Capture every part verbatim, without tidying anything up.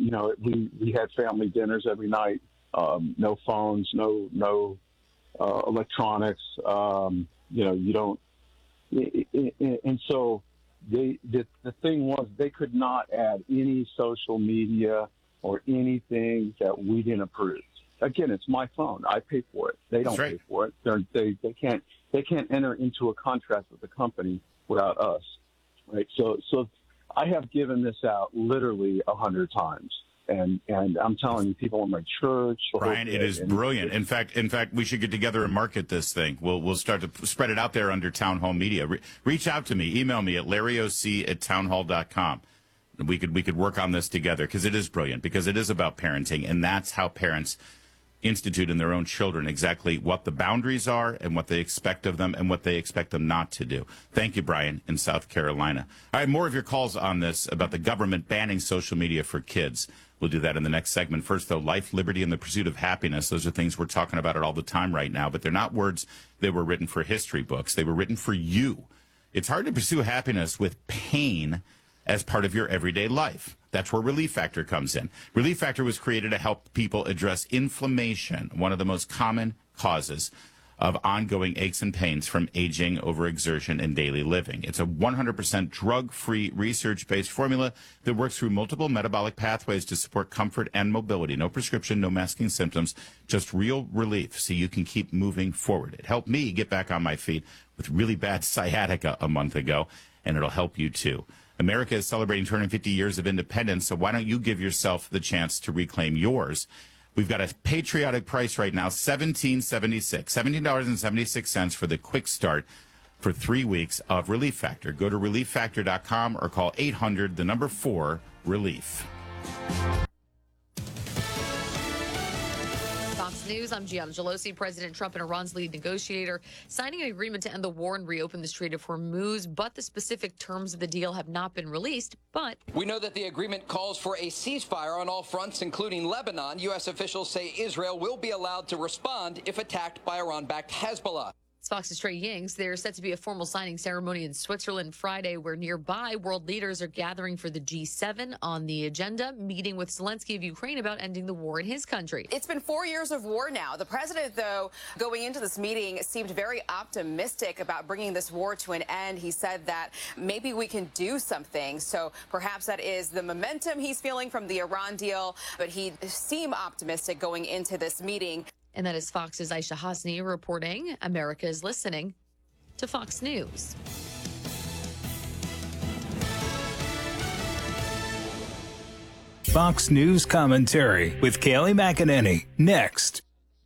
you know, we, we had family dinners every night. Um, no phones, no no uh, electronics. Um, you know, you don't. And so they, the the thing was, they could not add any social media or anything that we didn't approve. Again, it's my phone. I pay for it. They don't right. pay for it. They're, they they can't they can't enter into a contract with the company without us, right? So so I have given this out literally a hundred times, and and I'm telling you, people in my church, Brian, it is and, brilliant. In fact, in fact, we should get together and market this thing. We'll we'll start to spread it out there under Town Hall Media. Re- reach out to me, email me at larryoc at townhall dot com. We could we could work on this together because it is brilliant, because it is about parenting, and that's how parents institute in their own children exactly what the boundaries are and what they expect of them and what they expect them not to do. Thank you, Brian, in South Carolina. All right, more of your calls on this about the government banning social media for kids. We'll do that in the next segment. First, though, life, liberty, and the pursuit of happiness. Those are things we're talking about it all the time right now, but they're not words that were written for history books. They were written for you. It's hard to pursue happiness with pain as part of your everyday life. That's where Relief Factor comes in. Relief Factor was created to help people address inflammation, one of the most common causes of ongoing aches and pains from aging, overexertion, and daily living. It's a one hundred percent drug-free, research-based formula that works through multiple metabolic pathways to support comfort and mobility. No prescription, no masking symptoms, just real relief so you can keep moving forward. It helped me get back on my feet with really bad sciatica a month ago, and it'll help you too. America is celebrating two hundred fifty years of independence, so why don't you give yourself the chance to reclaim yours? We've got a patriotic price right now, seventeen dollars and seventy-six cents, seventeen dollars and seventy-six cents for the quick start for three weeks of Relief Factor. Go to relief factor dot com or call eight hundred, the number four, relief. Fox News, I'm Gianna Gelosi. President Trump and Iran's lead negotiator signing an agreement to end the war and reopen the Strait of Hormuz, but the specific terms of the deal have not been released. But we know that the agreement calls for a ceasefire on all fronts, including Lebanon. U S officials say Israel will be allowed to respond if attacked by Iran-backed Hezbollah. It's Fox's Trey Yings. There's set to be a formal signing ceremony in Switzerland Friday, where nearby world leaders are gathering for the G seven. On the agenda, meeting with Zelensky of Ukraine about ending the war in his country. It's been four years of war now. The president, though, going into this meeting, seemed very optimistic about bringing this war to an end. He said that maybe we can do something. So perhaps that is the momentum he's feeling from the Iran deal. But he seemed optimistic going into this meeting. And that is Fox's Aisha Hasni reporting. America is listening to Fox News. Fox News commentary with Kayleigh McEnany. Next.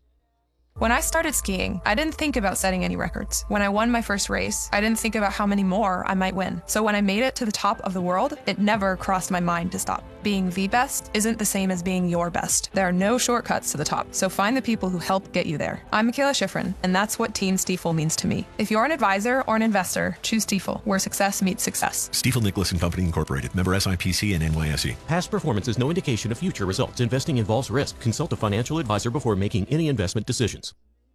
When I started skiing, I didn't think about setting any records. When I won my first race, I didn't think about how many more I might win. So when I made it to the top of the world, it never crossed my mind to stop. Being the best isn't the same as being your best. There are no shortcuts to the top, so find the people who help get you there. I'm Michaela Schifrin, and that's what Team Stiefel means to me. If you're an advisor or an investor, choose Stiefel, where success meets success. Stiefel Nicholas and Company Incorporated, member S I P C and N Y S E. Past performance is no indication of future results. Investing involves risk. Consult a financial advisor before making any investment decisions.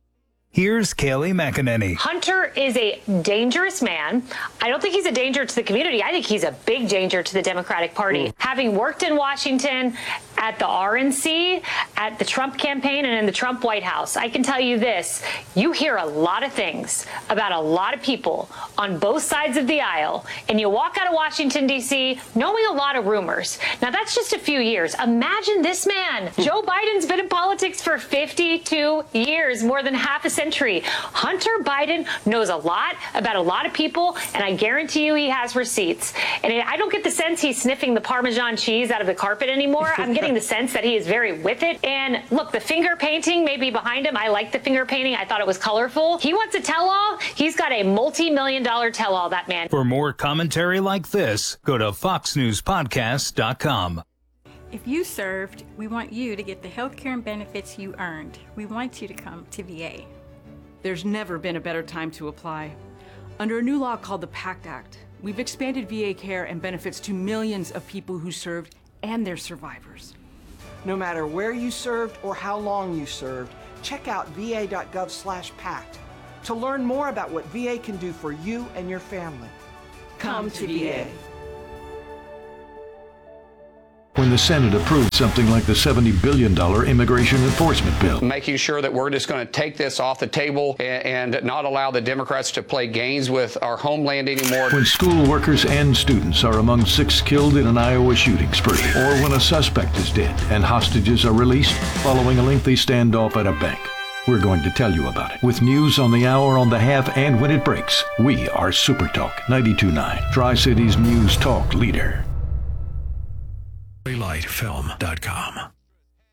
Here's Kayleigh McEnany. Hunter is a dangerous man. I don't think he's a danger to the community. I think he's a big danger to the Democratic Party. Mm. Having worked in Washington, at the R N C, at the Trump campaign, and in the Trump White House, I can tell you this. You hear a lot of things about a lot of people on both sides of the aisle, and you walk out of Washington, D C, knowing a lot of rumors. Now, that's just a few years. Imagine this man. Joe Biden's been in politics for fifty-two years, more than half a century. Hunter Biden knows a lot about a lot of people, and I guarantee you he has receipts. And I don't get the sense he's sniffing the Parmesan cheese out of the carpet anymore. I'm getting the sense that he is very with it. And look, the finger painting may be behind him. I like the finger painting. I thought it was colorful. He wants a tell-all. He's got a multi-million dollar tell-all, that man. For more commentary like this, go to fox news podcast dot com. If you served, we want you to get the health care and benefits you earned. We want you to come to V A. There's never been a better time to apply. Under a new law called the PACT Act, we've expanded V A care and benefits to millions of people who served and their survivors. No matter where you served or how long you served, check out v a dot gov slash pact to learn more about what V A can do for you and your family. Come, Come to V A. when the Senate approved something like the seventy billion dollars immigration enforcement bill. Making sure that we're just going to take this off the table and, and not allow the Democrats to play games with our homeland anymore. When school workers and students are among six killed in an Iowa shooting spree, or when a suspect is dead and hostages are released following a lengthy standoff at a bank. We're going to tell you about it. With news on the hour, on the half, and when it breaks. We are Super Talk ninety-two point nine, Tri-Cities News Talk leader. Light Film dot com